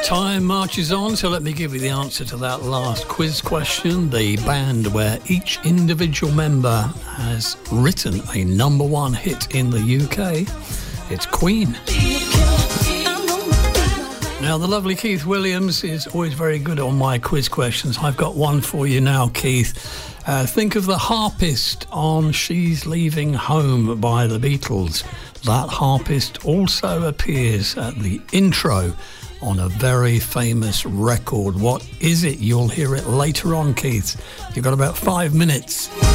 Time marches on, so let me give you the answer to that last quiz question. The band where each individual member has written a number one hit in the UK, it's Queen. Now, the lovely Keith Williams is always very good on my quiz questions. I've got one for you now, Keith. Think of the harpist on She's Leaving Home by the Beatles. That harpist also appears at the intro on a very famous record. What is it? You'll hear it later on, Keith. You've got about 5 minutes.